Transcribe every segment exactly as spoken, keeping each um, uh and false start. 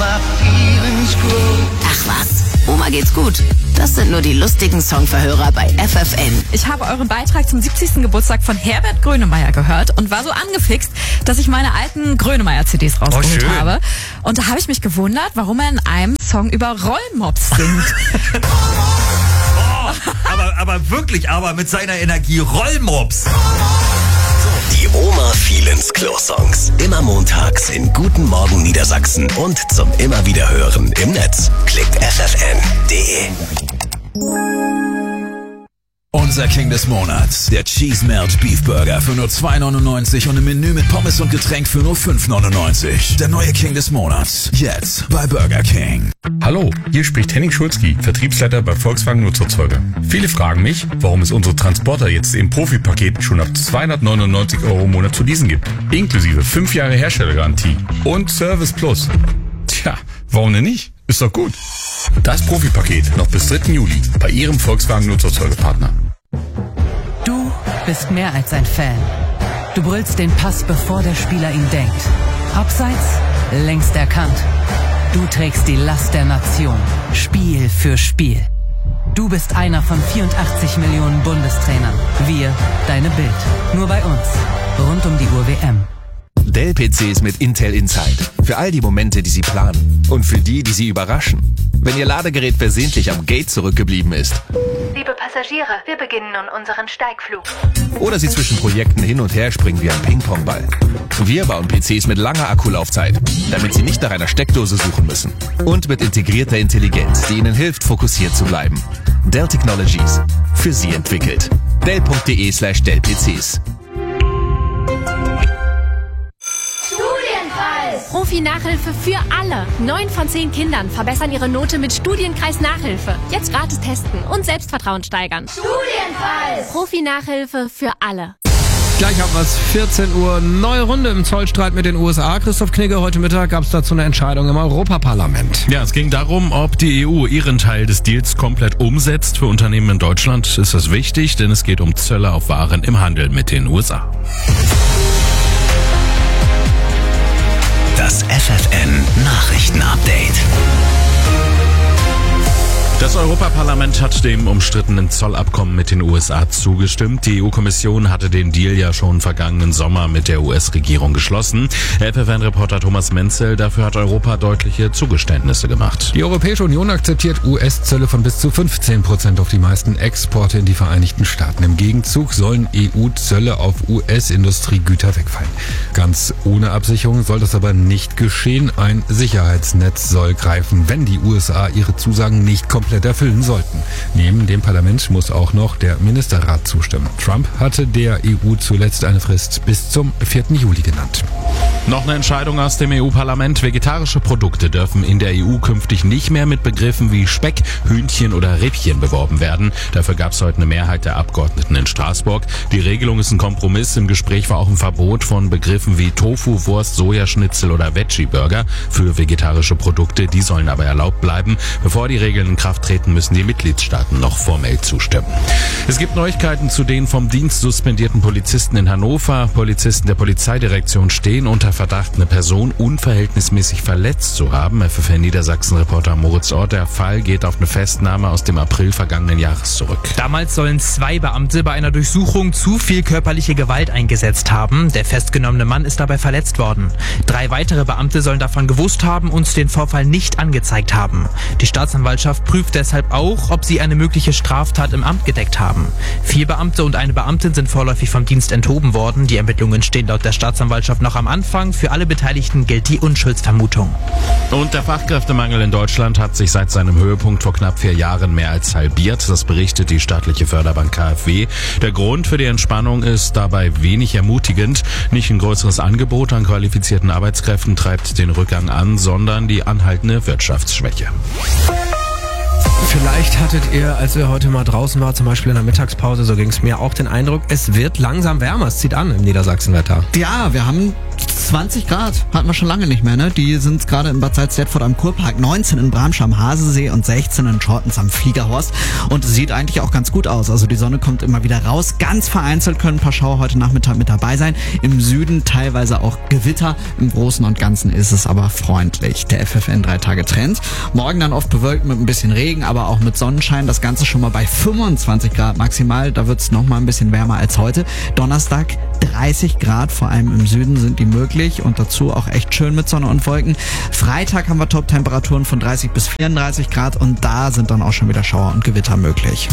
my feelings grow. Ach was, Oma geht's gut. Das sind nur die lustigen Songverhörer bei F F N. Ich habe euren Beitrag zum siebzigsten Geburtstag von Herbert Grönemeyer gehört und war so angefixt, dass ich meine alten Grönemeyer-C Ds rausgeholt oh, habe. Und da habe ich mich gewundert, warum er in einem Song über Rollmops singt. oh, aber, aber wirklich, aber mit seiner Energie Rollmops. Die Oma Feelings Klo Songs. Immer montags in Guten Morgen Niedersachsen und zum immer wieder hören im Netz. Klickt f f n punkt d e. Unser King des Monats, der Cheese Melt Beef Burger für nur zwei neunundneunzig und im Menü mit Pommes und Getränk für nur fünf neunundneunzig. Der neue King des Monats, jetzt bei Burger King. Hallo, hier spricht Henning Schulzki, Vertriebsleiter bei Volkswagen Nutzerzeuger. Viele fragen mich, warum es unsere Transporter jetzt im Profi-Paket schon ab zweihundertneunundneunzig Euro im Monat zu leasen gibt. Inklusive fünf Jahre Herstellergarantie und Service Plus. Tja, warum denn nicht? Ist doch gut. Das Profi-Paket noch bis dritten Juli bei Ihrem Volkswagen Nutzerzeugerpartner. Du bist mehr als ein Fan. Du brüllst den Pass, bevor der Spieler ihn denkt. Abseits, längst erkannt. Du trägst die Last der Nation, Spiel für Spiel. Du bist einer von vierundachtzig Millionen Bundestrainern. Wir, deine Bild. Nur bei uns. Rund um die Uhr W M. Dell-P Cs mit Intel Inside. Für all die Momente, die Sie planen. Und für die, die Sie überraschen. Wenn Ihr Ladegerät versehentlich am Gate zurückgeblieben ist. Liebe Passagiere, wir beginnen nun unseren Steigflug. Oder Sie zwischen Projekten hin und her springen wie ein Ping-Pong-Ball. Wir bauen P Cs mit langer Akkulaufzeit, damit Sie nicht nach einer Steckdose suchen müssen. Und mit integrierter Intelligenz, die Ihnen hilft, fokussiert zu bleiben. Dell Technologies. Für Sie entwickelt. Dell punkt d e slash Dell P Cs. Profi-Nachhilfe für alle. Neun von zehn Kindern verbessern ihre Note mit Studienkreis Nachhilfe. Jetzt gratis testen und Selbstvertrauen steigern. Studienkreis! Profi-Nachhilfe für alle. Gleich haben wir es, vierzehn Uhr, neue Runde im Zollstreit mit den U S A. Christoph Knigge, heute Mittag gab es dazu eine Entscheidung im Europaparlament. Ja, es ging darum, ob die E U ihren Teil des Deals komplett umsetzt. Für Unternehmen in Deutschland ist das wichtig, denn es geht um Zölle auf Waren im Handel mit den U S A. Das F F N Nachrichtenupdate. Das Europaparlament hat dem umstrittenen Zollabkommen mit den U S A zugestimmt. Die E U-Kommission hatte den Deal ja schon vergangenen Sommer mit der U S-Regierung geschlossen. F F N-Reporter Thomas Menzel, dafür hat Europa deutliche Zugeständnisse gemacht. Die Europäische Union akzeptiert U S-Zölle von bis zu fünfzehn Prozent auf die meisten Exporte in die Vereinigten Staaten. Im Gegenzug sollen E U-Zölle auf U S-Industriegüter wegfallen. Ganz ohne Absicherung soll das aber nicht geschehen. Ein Sicherheitsnetz soll greifen, wenn die U S A ihre Zusagen nicht komplett erfüllen sollten. Neben dem Parlament muss auch noch der Ministerrat zustimmen. Trump hatte der E U zuletzt eine Frist bis zum vierten Juli genannt. Noch eine Entscheidung aus dem E U-Parlament. Vegetarische Produkte dürfen in der E U künftig nicht mehr mit Begriffen wie Speck, Hühnchen oder Rippchen beworben werden. Dafür gab es heute eine Mehrheit der Abgeordneten in Straßburg. Die Regelung ist ein Kompromiss. Im Gespräch war auch ein Verbot von Begriffen wie Tofu, Wurst, Sojaschnitzel oder Veggie-Burger für vegetarische Produkte. Die sollen aber erlaubt bleiben. Bevor die Regeln in Kraft treten, müssen die Mitgliedstaaten noch formell zustimmen. Es gibt Neuigkeiten zu den vom Dienst suspendierten Polizisten in Hannover. Polizisten der Polizeidirektion stehen unter Verdacht, eine Person unverhältnismäßig verletzt zu haben. F F N Niedersachsen-Reporter Moritz Ort. Der Fall geht auf eine Festnahme aus dem April vergangenen Jahres zurück. Damals sollen zwei Beamte bei einer Durchsuchung zu viel körperliche Gewalt eingesetzt haben. Der festgenommene Mann ist dabei verletzt worden. Drei weitere Beamte sollen davon gewusst haben und den Vorfall nicht angezeigt haben. Die Staatsanwaltschaft prüft deshalb auch, ob sie eine mögliche Straftat im Amt gedeckt haben. Vier Beamte und eine Beamtin sind vorläufig vom Dienst enthoben worden. Die Ermittlungen stehen laut der Staatsanwaltschaft noch am Anfang. Für alle Beteiligten gilt die Unschuldsvermutung. Und der Fachkräftemangel in Deutschland hat sich seit seinem Höhepunkt vor knapp vier Jahren mehr als halbiert. Das berichtet die staatliche Förderbank K f W. Der Grund für die Entspannung ist dabei wenig ermutigend. Nicht ein größeres Angebot an qualifizierten Arbeitskräften treibt den Rückgang an, sondern die anhaltende Wirtschaftsschwäche. Vielleicht hattet ihr, als ihr heute mal draußen war, zum Beispiel in der Mittagspause, so ging es mir auch den Eindruck, es wird langsam wärmer, es zieht an im Niedersachsenwetter. Ja, wir haben zwanzig Grad hatten wir schon lange nicht mehr, ne? Die sind gerade in Bad Salzdetford am Kurpark, neunzehn in Bramsch am Hasesee und sechzehn in Schortens am Fliegerhorst. Und es sieht eigentlich auch ganz gut aus. Also die Sonne kommt immer wieder raus. Ganz vereinzelt können ein paar Schauer heute Nachmittag mit dabei sein. Im Süden teilweise auch Gewitter. Im Großen und Ganzen ist es aber freundlich. Der F F N drei Tage Trend. Morgen dann oft bewölkt mit ein bisschen Regen, aber auch mit Sonnenschein. Das Ganze schon mal bei fünfundzwanzig Grad maximal. Da wird es noch mal ein bisschen wärmer als heute. Donnerstag dreißig Grad, vor allem im Süden sind die möglich und dazu auch echt schön mit Sonne und Wolken. Freitag haben wir Top-Temperaturen von dreißig bis vierunddreißig Grad und da sind dann auch schon wieder Schauer und Gewitter möglich.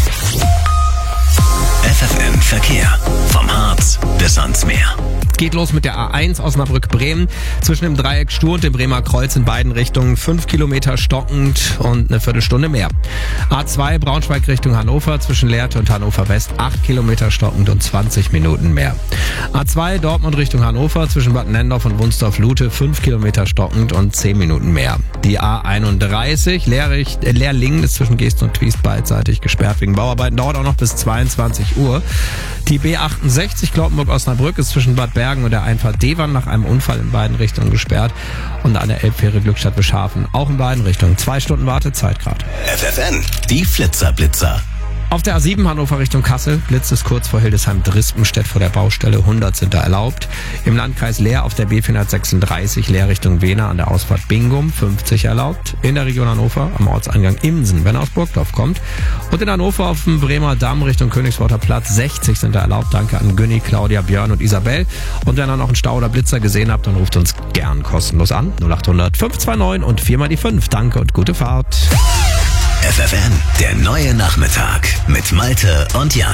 F F N Verkehr. Vom Harz bis ans Meer. Geht los mit der A eins Osnabrück-Bremen. Zwischen dem Dreieck Stur und dem Bremer Kreuz in beiden Richtungen fünf Kilometer stockend und eine Viertelstunde mehr. A zwei Braunschweig Richtung Hannover zwischen Lehrte und Hannover West acht Kilometer stockend und zwanzig Minuten mehr. A zwei Dortmund Richtung Hannover zwischen Bad Nendorf und Wunsdorf-Lute fünf Kilometer stockend und zehn Minuten mehr. Die A einunddreißig Lehrlich, äh, Lehrlingen ist zwischen Geest und Twiest beidseitig gesperrt wegen Bauarbeiten, dauert auch noch bis zweiundzwanzig Uhr. Die B achtundsechzig Cloppenburg-Osnabrück ist zwischen Bad Bergen und der Einfahrt Devern nach einem Unfall in beiden Richtungen gesperrt und an der Elbfähre Glückstadt-Beschafen auch in beiden Richtungen. Zwei Stunden Wartezeit gerade. F F N, die Flitzer-Blitzer. Auf der A sieben Hannover Richtung Kassel blitzt es kurz vor Hildesheim-Drispenstedt vor der Baustelle. hundert sind da erlaubt. Im Landkreis Leer auf der B vierhundertsechsunddreißig Leer Richtung Wehner an der Ausfahrt Bingum fünfzig erlaubt. In der Region Hannover am Ortseingang Imsen, wenn er aus Burgdorf kommt. Und in Hannover auf dem Bremer Damm Richtung Königsworter Platz sechzig sind da erlaubt. Danke an Günni, Claudia, Björn und Isabel. Und wenn ihr noch einen Stau oder Blitzer gesehen habt, dann ruft uns gern kostenlos an. null acht hundert fünf zwei neun und vier mal die fünf. Danke und gute Fahrt. F F N, der neue Nachmittag mit Malte und Jan.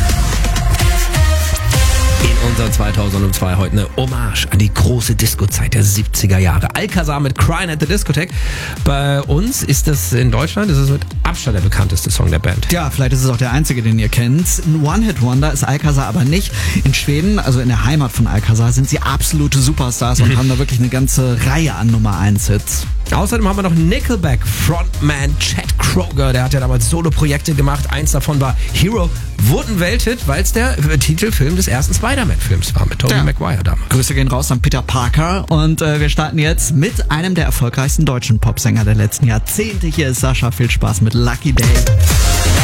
In unser zweitausendzwei heute eine Hommage an die große Disco-Zeit der siebziger Jahre. Alcazar mit Crying at the Discotheque. Bei uns ist das in Deutschland, das ist mit Abstand der bekannteste Song der Band. Ja, vielleicht ist es auch der einzige, den ihr kennt. Ein One-Hit-Wonder ist Alcazar aber nicht. In Schweden, also in der Heimat von Alcazar, sind sie absolute Superstars und haben da wirklich eine ganze Reihe an Nummer eins Hits. Außerdem haben wir noch Nickelback Frontman Chad Kroger, der hat ja damals Solo-Projekte gemacht. Eins davon war Hero, wurde ein Welthit, weil es der Titelfilm des ersten Spider-Man-Films war mit Tobey ja. Maguire damals. Grüße gehen raus an Peter Parker und äh, wir starten jetzt mit einem der erfolgreichsten deutschen Popsänger der letzten Jahrzehnte. Hier ist Sascha, viel Spaß mit Lucky Day.